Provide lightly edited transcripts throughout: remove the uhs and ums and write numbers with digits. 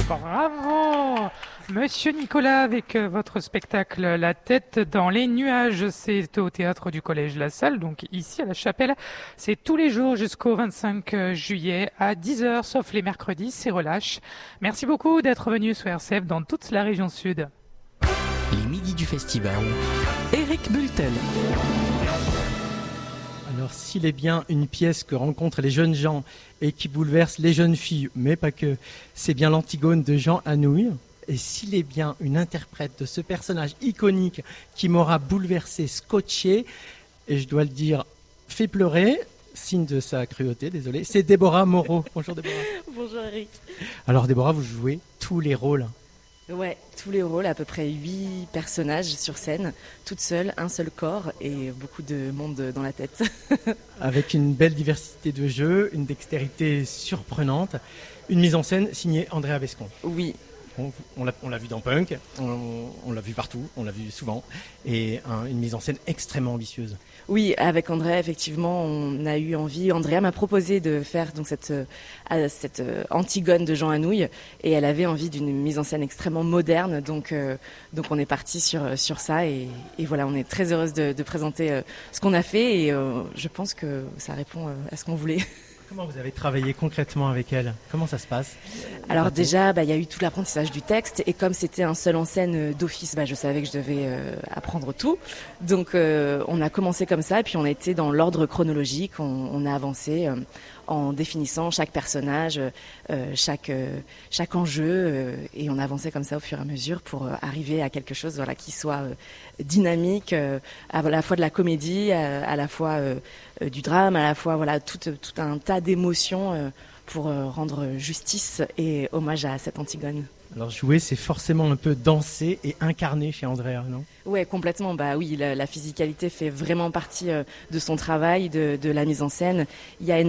Bravo, Monsieur Nicolas, avec votre spectacle La tête dans les nuages. C'est au théâtre du Collège La Salle, donc ici à la Chapelle. C'est tous les jours jusqu'au 25 juillet à 10 heures, sauf les mercredis, c'est relâche. Merci beaucoup d'être venu sur RCF dans toute la région sud. Les midis du festival. Éric Bultel. Alors, s'il est bien une pièce que rencontrent les jeunes gens et qui bouleverse les jeunes filles, mais pas que, c'est bien l'Antigone de Jean Anouilh. Et s'il est bien une interprète de ce personnage iconique qui m'aura bouleversé, scotché, et je dois le dire, fait pleurer, signe de sa cruauté, désolé, c'est Déborah Moreau. Bonjour Déborah. Bonjour Eric. Alors Déborah, vous jouez tous les rôles. Ouais, tous les rôles, à peu près 8 personnages sur scène, toute seule, un seul corps et beaucoup de monde dans la tête. Avec une belle diversité de jeux, une dextérité surprenante, une mise en scène signée Andrea Bescon. Oui. On l'a vu dans Punk, on l'a vu partout, on l'a vu souvent, et une mise en scène extrêmement ambitieuse. Oui, avec Andrea, effectivement, on a eu envie. Andrea m'a proposé de faire donc cette Antigone de Jean Anouilh, et elle avait envie d'une mise en scène extrêmement moderne, donc on est parti sur ça, et voilà, on est très heureuse de présenter ce qu'on a fait, et je pense que ça répond à ce qu'on voulait. Comment vous avez travaillé concrètement avec elle ? Comment ça se passe ? Alors déjà, il y a eu tout l'apprentissage du texte, et comme c'était un seul en scène d'office, je savais que je devais apprendre tout. Donc on a commencé comme ça, et puis on a été dans l'ordre chronologique, on a avancé en définissant chaque personnage, chaque enjeu, et on a avancé comme ça au fur et à mesure pour arriver à quelque chose qui soit dynamique, à la fois de la comédie, à la fois du drame, à la fois tout un tas d'émotions pour rendre justice et hommage à cette Antigone. Alors jouer, c'est forcément un peu danser et incarner chez Andrea, non ? Ouais, complètement. Oui, la physicalité fait vraiment partie de son travail, de la mise en scène. Il y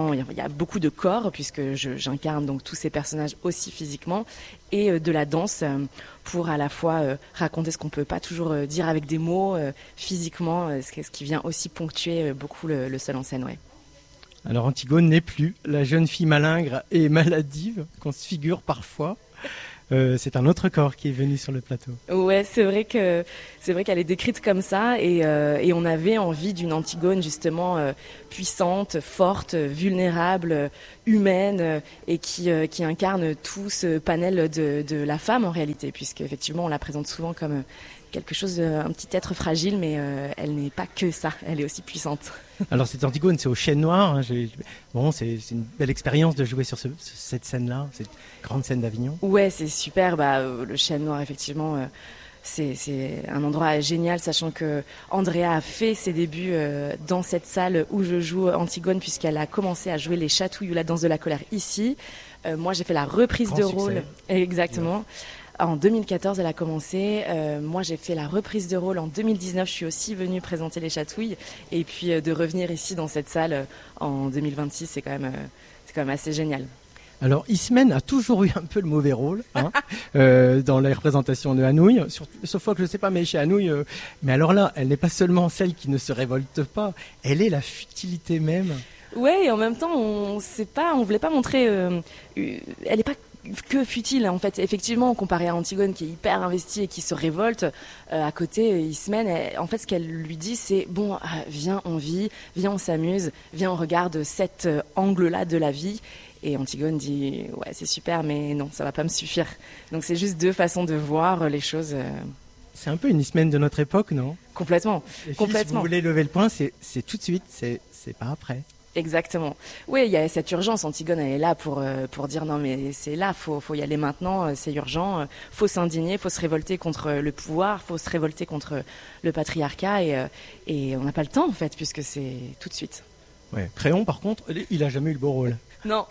a beaucoup de corps, puisque j'incarne donc tous ces personnages aussi physiquement, et de la danse pour à la fois raconter ce qu'on peut pas toujours dire avec des mots physiquement, ce qui vient aussi ponctuer beaucoup le seul en scène, ouais. Alors Antigone n'est plus la jeune fille malingre et maladive qu'on se figure parfois. C'est un autre corps qui est venu sur le plateau. Ouais, c'est vrai qu'elle est décrite comme ça, et on avait envie d'une Antigone justement puissante, forte, vulnérable, humaine, et qui incarne tout ce panel de la femme en réalité, puisque effectivement on la présente souvent comme quelque chose, un petit être fragile, mais elle n'est pas que ça, elle est aussi puissante. Alors cette Antigone, c'est au Chêne Noir. C'est une belle expérience de jouer sur cette scène-là, cette grande scène d'Avignon. Ouais, c'est super. Le Chêne Noir, effectivement, c'est un endroit génial, sachant que Andrea a fait ses débuts dans cette salle où je joue Antigone, puisqu'elle a commencé à jouer les Chatouilles ou la danse de la colère ici. Moi, j'ai fait la reprise Grand de succès. rôle. Exactement. En 2014, elle a commencé. Moi, j'ai fait la reprise de rôle en 2019. Je suis aussi venue présenter les Chatouilles. Et puis, de revenir ici dans cette salle en 2026, c'est quand même assez génial. Alors, Ismène a toujours eu un peu le mauvais rôle dans les représentations de Anouilh. Sauf fois que je ne sais pas, mais chez Anouilh, mais alors là, elle n'est pas seulement celle qui ne se révolte pas, elle est la futilité même. Ouais, et en même temps, on voulait pas montrer. Elle n'est pas que futile, en fait. Effectivement, comparé à Antigone qui est hyper investie et qui se révolte, à côté, Ismène, en fait, ce qu'elle lui dit, c'est bon, viens, on vit, viens, on s'amuse, viens, on regarde cet angle-là de la vie. Et Antigone dit ouais, c'est super, mais non, ça va pas me suffire. Donc c'est juste deux façons de voir les choses. C'est un peu une Ismène de notre époque, non ? Complètement. Les filles, Complètement. si vous voulez lever le poing, c'est tout de suite, c'est pas après. Exactement. Oui, il y a cette urgence. Antigone, elle est là pour dire non, mais c'est là, faut y aller maintenant, c'est urgent, faut s'indigner, faut se révolter contre le pouvoir, faut se révolter contre le patriarcat, et on n'a pas le temps en fait, puisque c'est tout de suite. Ouais. Créon, par contre, il a jamais eu le beau rôle. Non,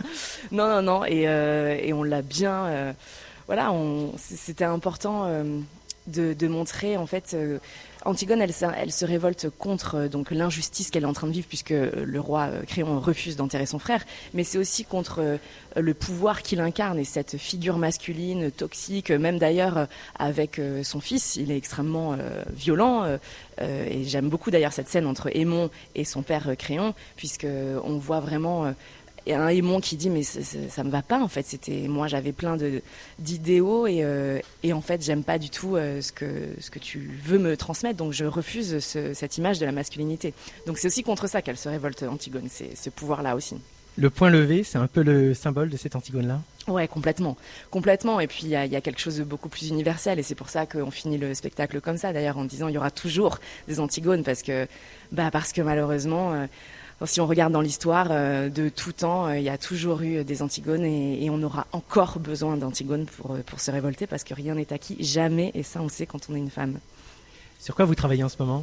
et on l'a bien. C'était important de montrer en fait. Antigone, elle se révolte contre donc l'injustice qu'elle est en train de vivre, puisque le roi Créon refuse d'enterrer son frère, mais c'est aussi contre le pouvoir qu'il incarne et cette figure masculine toxique, même d'ailleurs avec son fils, il est extrêmement violent, et j'aime beaucoup d'ailleurs cette scène entre Aimon et son père Créon, puisque on voit vraiment et un aimant qui dit mais ça me va pas en fait. Moi j'avais plein d'idéaux et en fait j'aime pas du tout ce que tu veux me transmettre, donc je refuse cette image de la masculinité. Donc c'est aussi contre ça qu'elle se révolte, Antigone, c'est ce pouvoir-là aussi. Le point levé, c'est un peu le symbole de cette Antigone-là. Ouais, complètement. Et puis il y a quelque chose de beaucoup plus universel, et c'est pour ça qu'on finit le spectacle comme ça. D'ailleurs, en disant il y aura toujours des Antigones, parce que malheureusement, si on regarde dans l'histoire de tout temps, il y a toujours eu des Antigones, et on aura encore besoin d'Antigones pour se révolter, parce que rien n'est acquis, jamais, et ça on sait quand on est une femme. Sur quoi vous travaillez en ce moment ?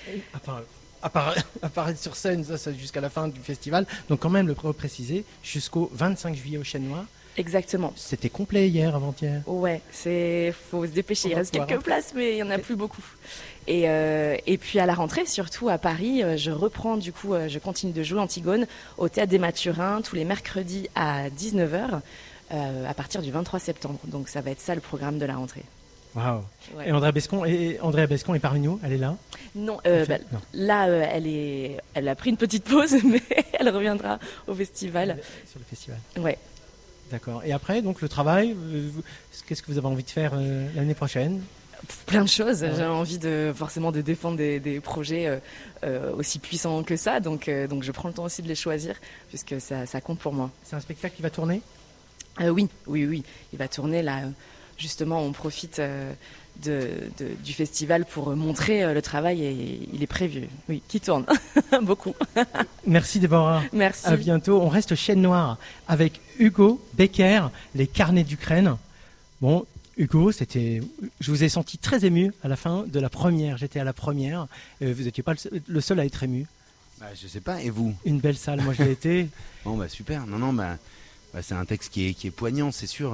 Apparaître sur scène, ça jusqu'à la fin du festival. Donc quand même, le préciser, jusqu'au 25 juillet au Chêne Noir. Exactement. C'était complet hier, avant-hier. Ouais, faut se dépêcher. Il reste quelques places, mais il y en a plus beaucoup. Et puis à la rentrée, surtout à Paris, je continue de jouer Antigone au Théâtre des Mathurins tous les mercredis à 19h à partir du 23 septembre. Donc ça va être ça le programme de la rentrée. Waouh. Ouais. Et Andrea Bescon est parmi nous, elle est là ? Non, là, elle a pris une petite pause, mais elle reviendra au festival. Sur le festival. Ouais. D'accord. Et après, donc le travail, qu'est-ce que vous avez envie de faire l'année prochaine ? Plein de choses. Ouais. J'ai envie forcément de défendre des projets aussi puissants que ça, donc je prends le temps aussi de les choisir, puisque ça compte pour moi. C'est un spectacle qui va tourner ? Oui, il va tourner là. Justement, on profite du festival pour montrer le travail, et il est prévu, oui, qui tourne beaucoup. Merci Déborah. Merci. À bientôt. On reste au Chêne Noir avec Hugo Becker, les carnets d'Ukraine. Bon, Hugo, je vous ai senti très ému à la fin de la première. J'étais à la première. Vous n'étiez pas le seul à être ému. Je sais pas, et vous ? Une belle salle, moi je l'ai été. Bon, super. Non, c'est un texte qui est poignant, c'est sûr.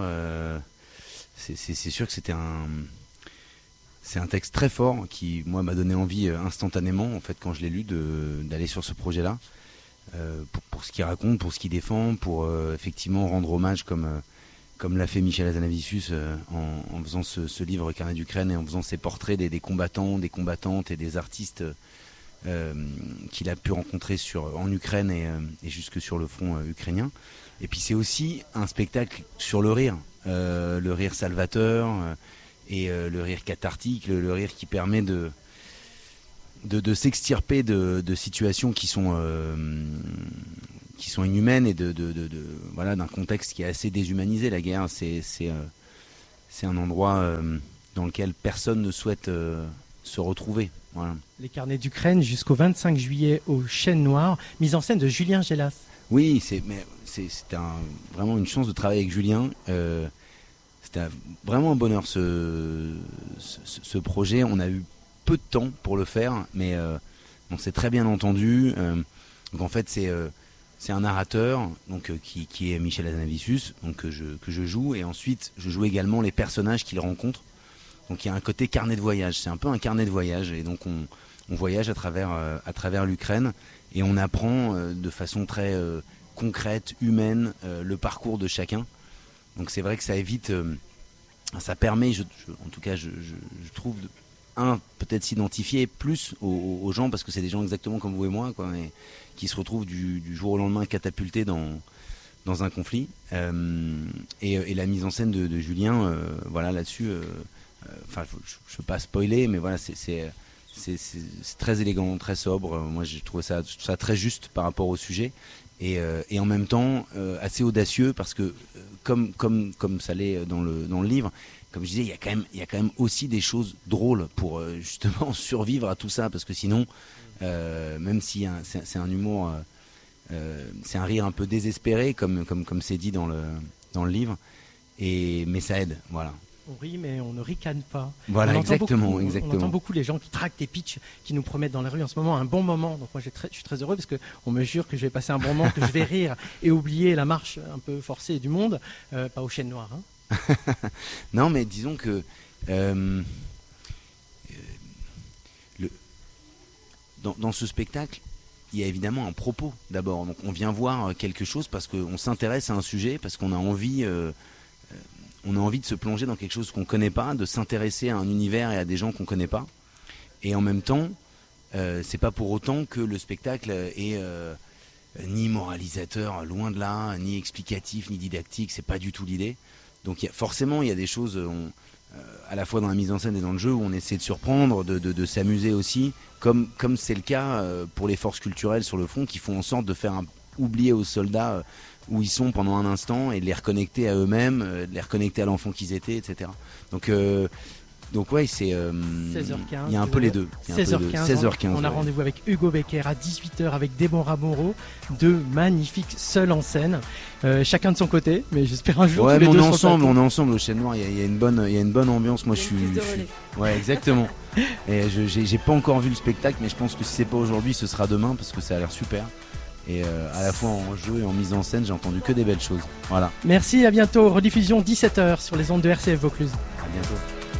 C'est sûr que c'est un texte très fort qui, moi, m'a donné envie instantanément, en fait, quand je l'ai lu, d'aller sur ce projet-là, pour ce qu'il raconte, pour ce qu'il défend, pour effectivement rendre hommage comme l'a fait Michel Hazanavicius en faisant ce livre Carnet d'Ukraine, et en faisant ses portraits des combattants, des combattantes et des artistes qu'il a pu rencontrer en Ukraine et jusque sur le front ukrainien. Et puis c'est aussi un spectacle sur le rire salvateur et le rire cathartique, le rire qui permet de s'extirper de situations qui sont inhumaines, et d'un contexte qui est assez déshumanisé. La guerre, c'est un endroit dans lequel personne ne souhaite se retrouver. Voilà. Les carnets d'Ukraine jusqu'au 25 juillet au Chêne Noir, mise en scène de Julien Gélas. Oui, c'était vraiment une chance de travailler avec Julien. C'était vraiment un bonheur ce projet. On a eu peu de temps pour le faire, mais on s'est très bien entendu. Donc en fait, c'est un narrateur qui est Michel Hazanavicius, que je joue, et ensuite je joue également les personnages qu'il rencontre. Donc il y a un côté carnet de voyage. C'est un peu un carnet de voyage, et donc on voyage à travers l'Ukraine, et on apprend de façon très concrète, humaine, le parcours de chacun. Donc c'est vrai que ça évite, ça permet, en tout cas je trouve, peut-être s'identifier plus aux gens, parce que c'est des gens exactement comme vous et moi, quoi, et qui se retrouvent du jour au lendemain catapultés dans un conflit. Et la mise en scène de Julien, voilà, là-dessus, je ne veux pas spoiler, mais voilà, c'est très élégant, très sobre. Moi, j'ai trouvé ça très juste par rapport au sujet, et en même temps assez audacieux, parce que comme ça l'est dans le livre, comme je disais, il y a quand même aussi des choses drôles pour justement survivre à tout ça, parce que sinon, même si c'est un humour, c'est un rire un peu désespéré, comme c'est dit dans le livre, mais ça aide, voilà. On rit, mais on ne ricane pas. Voilà, on exactement. On entend beaucoup les gens qui traquent des pitchs, qui nous promettent dans la rue en ce moment un bon moment. Donc moi, je suis très heureux, parce qu'on me jure que je vais passer un bon moment, que je vais rire et oublier la marche un peu forcée du monde. Pas au Chêne Noir. Non, mais disons que dans ce spectacle, il y a évidemment un propos d'abord. Donc on vient voir quelque chose parce qu'on s'intéresse à un sujet, parce qu'on a envie... on a envie de se plonger dans quelque chose qu'on ne connaît pas, de s'intéresser à un univers et à des gens qu'on ne connaît pas. Et en même temps, c'est pas pour autant que le spectacle est ni moralisateur, loin de là, ni explicatif, ni didactique, c'est pas du tout l'idée. Donc forcément, il y a des choses, à la fois dans la mise en scène et dans le jeu, où on essaie de surprendre, de s'amuser aussi, comme c'est le cas pour les forces culturelles sur le front, qui font en sorte de faire oublier aux soldats où ils sont pendant un instant et de les reconnecter à eux-mêmes, de les reconnecter à l'enfant qu'ils étaient, etc. Donc ouais, c'est 16h15. Il y a un peu les deux. 16h15. On a rendez-vous avec Hugo Becker à 18h avec Déborah Moreau, deux magnifiques seuls en scène, chacun de son côté, mais j'espère un jour ouais, tous les mais deux on est ensemble au Chêne Noir. Il y a une bonne ambiance. Moi, je suis. Ouais, exactement. Et j'ai pas encore vu le spectacle, mais je pense que si c'est pas aujourd'hui, ce sera demain parce que ça a l'air super. Et à la fois en jeu et en mise en scène, j'ai entendu que des belles choses. Voilà. Merci, à bientôt. Rediffusion 17h sur les ondes de RCF Vaucluse. À bientôt.